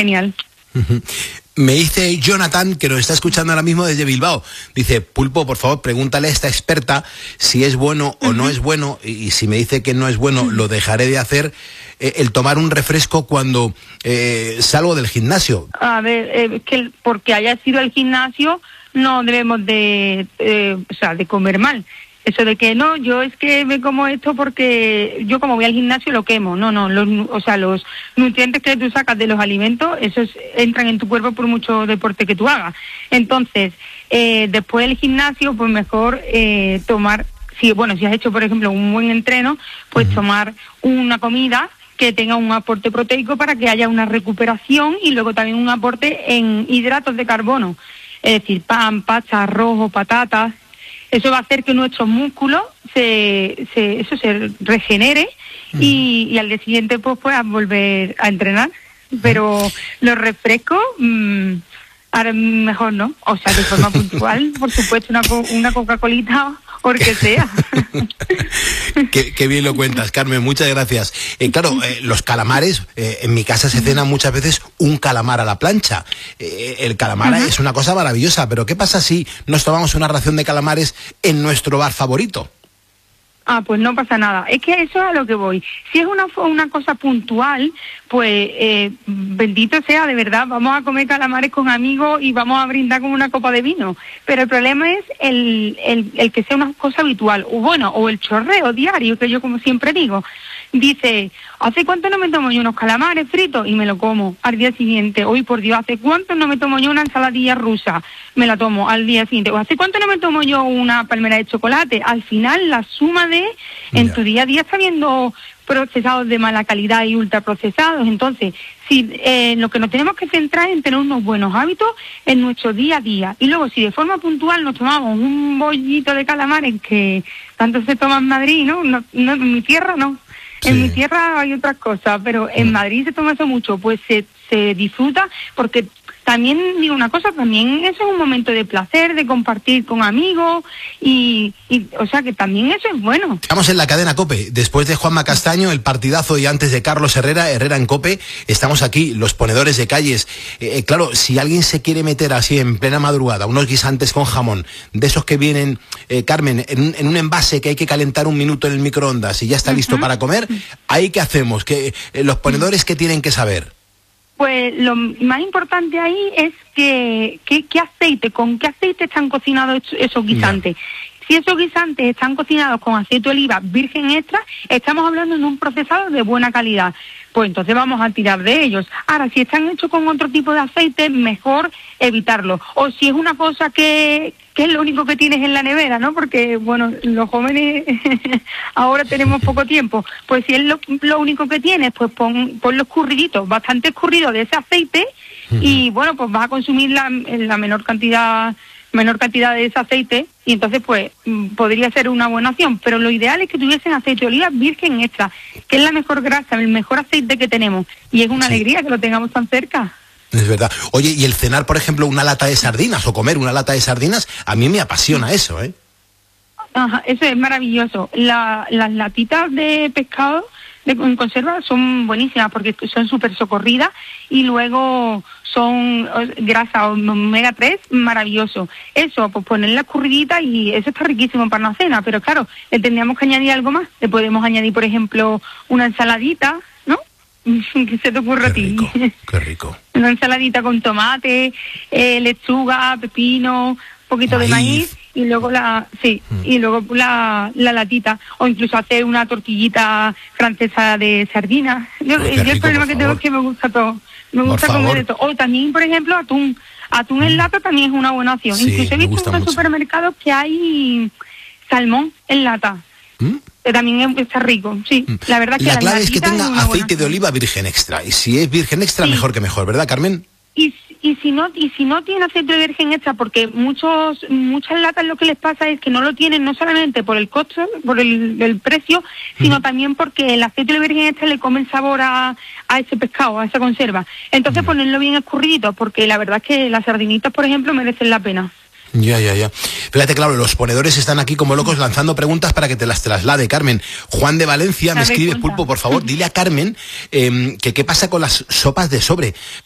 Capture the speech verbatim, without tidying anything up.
genial. Me dice Jonathan, que nos está escuchando ahora mismo desde Bilbao, dice, Pulpo, por favor, pregúntale a esta experta si es bueno o uh-huh. no es bueno, y, y si me dice que no es bueno, uh-huh. lo dejaré de hacer, eh, el tomar un refresco cuando eh, salgo del gimnasio. A ver, eh, que porque haya sido el gimnasio, no debemos de, eh, o sea, de comer mal. Eso de que no, yo es que me como esto porque yo como voy al gimnasio lo quemo. No, no, los, o sea, los nutrientes que tú sacas de los alimentos, esos entran en tu cuerpo por mucho deporte que tú hagas. Entonces, eh, después del gimnasio, pues mejor eh, tomar, si bueno, si has hecho, por ejemplo, un buen entreno, pues uh-huh. tomar una comida que tenga un aporte proteico para que haya una recuperación y luego también un aporte en hidratos de carbono. Es decir, pan, pasta, arroz, patatas. Eso va a hacer que nuestros músculos se, se eso se regenere uh-huh. y, y al día siguiente pues puedas volver a entrenar. Pero uh-huh. los refrescos, mmm, ahora mejor no. O sea, de forma puntual, por supuesto, una, una Coca-Colita o el que sea. qué, qué bien lo cuentas, Carmen, muchas gracias. Eh, claro, eh, los calamares, eh, en mi casa se cena muchas veces un calamar a la plancha. Eh, el calamar uh-huh. es una cosa maravillosa, pero ¿qué pasa si nos tomamos una ración de calamares en nuestro bar favorito? Ah, pues no pasa nada. Es que eso es a lo que voy. Si es una una cosa puntual, pues eh, bendito sea, de verdad, vamos a comer calamares con amigos y vamos a brindar con una copa de vino. Pero el problema es el, el, el que sea una cosa habitual, o bueno, o el chorreo diario, que yo como siempre digo. Dice, ¿hace cuánto no me tomo yo unos calamares fritos? Y me lo como al día siguiente. Hoy, por Dios, ¿hace cuánto no me tomo yo una ensaladilla rusa? Me la tomo al día siguiente. ¿O hace cuánto no me tomo yo una palmera de chocolate? Al final, la suma de, en yeah. tu día a día está viendo procesados de mala calidad y ultraprocesados. Entonces, si eh, lo que nos tenemos que centrar es en tener unos buenos hábitos en nuestro día a día. Y luego, si de forma puntual nos tomamos un bollito de calamares que tanto se toma en Madrid, ¿no? no, no en mi tierra no. Sí. En mi tierra hay otras cosas, pero en Madrid se toma eso mucho, pues se, se disfruta porque también, digo una cosa, también eso es un momento de placer, de compartir con amigos y, y o sea que también eso es bueno. Estamos en la cadena COPE, después de Juanma Castaño, el partidazo y antes de Carlos Herrera, Herrera en COPE, estamos aquí, los ponedores de calles. Eh, claro, si alguien se quiere meter así en plena madrugada, unos guisantes con jamón, de esos que vienen, eh, Carmen, en un, en un envase que hay que calentar un minuto en el microondas y ya está uh-huh. listo para comer, ¿ahí qué hacemos? ¿Qué, eh, los ponedores qué tienen que saber? Pues lo más importante ahí es que, que qué aceite, con qué aceite están cocinados esos guisantes. No. Si esos guisantes están cocinados con aceite de oliva virgen extra, estamos hablando de un procesado de buena calidad. Pues entonces vamos a tirar de ellos. Ahora, si están hechos con otro tipo de aceite, mejor evitarlo. O si es una cosa que, que es lo único que tienes en la nevera, ¿no? Porque, bueno, los jóvenes ahora tenemos poco tiempo. Pues si es lo, lo único que tienes, pues pon, pon los escurriditos, bastante escurrido de ese aceite uh-huh. y, bueno, pues vas a consumir la, la menor cantidad menor cantidad de ese aceite y entonces pues podría ser una buena opción, pero lo ideal es que tuviesen aceite de oliva virgen extra, que es la mejor grasa, el mejor aceite que tenemos y es una sí. alegría que lo tengamos tan cerca. Es verdad. Oye, y el cenar, por ejemplo, una lata de sardinas o comer una lata de sardinas, a mí me apasiona eso, ¿eh? Ajá, eso es maravilloso. La, las latitas de pescado de, en conserva son buenísimas porque son súper socorridas y luego son grasa omega tres, maravilloso. Eso, pues poner la escurridita y eso está riquísimo para una cena, pero claro, le tendríamos que añadir algo más. Le podemos añadir, por ejemplo, una ensaladita, ¿no? ¿Qué se te ocurre a ti? Rico, qué rico. Una ensaladita con tomate, eh, lechuga, pepino, poquito maíz. de maíz y luego la sí mm. y luego la, la latita o incluso hacer una tortillita francesa de sardinas. Yo, oh, yo rico, el problema que favor. tengo es que me gusta todo. Me gusta comer de todo. O también, por ejemplo, atún. Atún mm. en lata también es una buena opción. Sí, incluso he visto en los supermercados que hay salmón en lata. ¿Mm? Que también está rico, sí. Mm. La verdad que la la clave es que tenga es aceite de oliva virgen extra. Y si es virgen extra, sí. mejor que mejor, ¿verdad, Carmen? Y, y si no y si no tiene aceite de virgen extra, porque muchos muchas latas lo que les pasa es que no lo tienen no solamente por el costo, por el, el precio, sino mm. también porque el aceite de virgen extra le come el sabor a, a ese pescado, a esa conserva. Entonces mm. ponerlo bien escurridito, porque la verdad es que las sardinitas, por ejemplo, merecen la pena. Ya, ya, ya. Fíjate, claro, los ponedores están aquí como locos lanzando preguntas para que te las traslade, Carmen. Juan de Valencia me escribe, Pulpo, por favor, dile a Carmen eh, que qué pasa con las sopas de sobre.